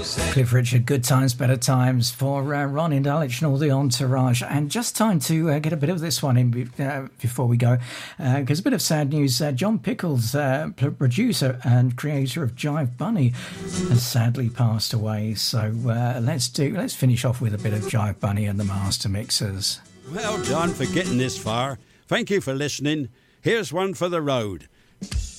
Cliff Richard, Good Times, Better Times for Ron in Dulwich and all the entourage. And just time to get a bit of this one in before we go, because a bit of sad news. John Pickles, producer and creator of Jive Bunny, has sadly passed away. So let's finish off with a bit of Jive Bunny and the Master Mixers. Well, John, for getting this far, thank you for listening. Here's one for the road.